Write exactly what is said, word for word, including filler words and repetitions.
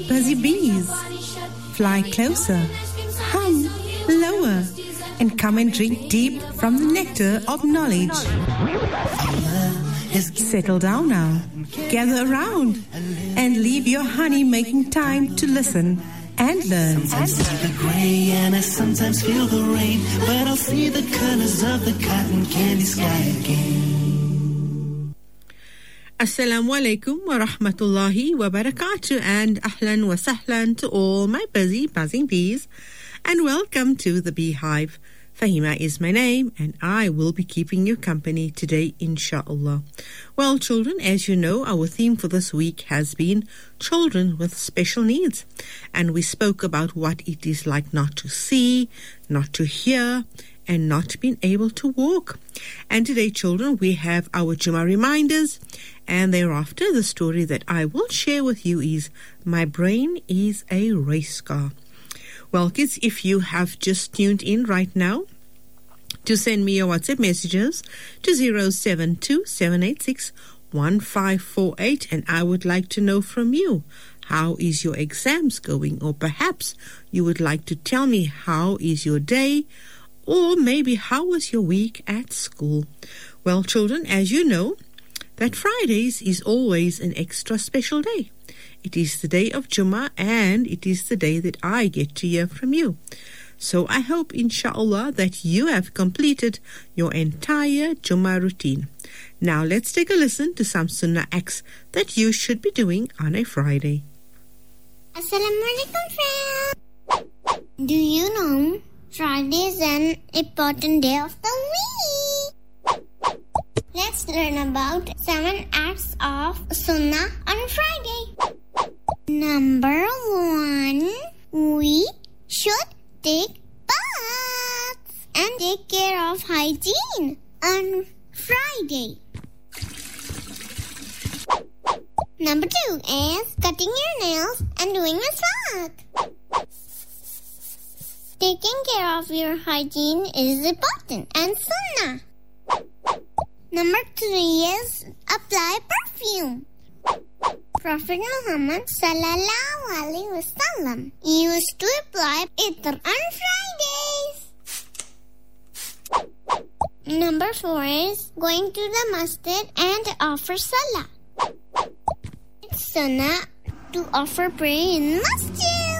Buzzy bees, fly closer, hum lower, and come and drink deep from the nectar of knowledge. Settle down now, gather around, and leave your honey-making time to listen and learn. Sometimes I see the gray and I sometimes feel the rain, but I'll see the colors of the cotton candy sky again. Assalamu alaikum wa rahmatullahi wa barakatuh, and ahlan wa sahlan to all my busy buzzing bees, and welcome to the Beehive. Fahima is my name, and I will be keeping you company today, inshallah. Well, children, as you know, our theme for this week has been children with special needs. And we spoke about what it is like not to see, not to hear, and not being able to walk. And today, children, we have our Jummah reminders, and thereafter, the story that I will share with you is My Brain is a Race Car. Well, kids, if you have just tuned in right now, to send me your WhatsApp messages to zero seven two seven eight six one five four eight, and I would like to know from you, how is your exams going? Or perhaps you would like to tell me how is your day, or maybe how was your week at school? Well, children, as you know, that Fridays is always an extra special day. It is the day of Jummah, and it is the day that I get to hear from you. So I hope, inshallah, that you have completed your entire Jummah routine. Now let's take a listen to some Sunnah acts that you should be doing on a Friday. Assalamu alaikum, friends. Do you know Friday is an important day of the week? Let's learn about seven acts of Sunnah on Friday. Number one, we should take baths and take care of hygiene on Friday. Number two is cutting your nails and doing miswak. Taking care of your hygiene is important and sunnah. Number three is apply perfume. Prophet Muhammad sallallahu alaihi wasallam used to apply itr on Fridays. Number four is going to the masjid and offer salah. It's sunnah to offer prayer in masjid.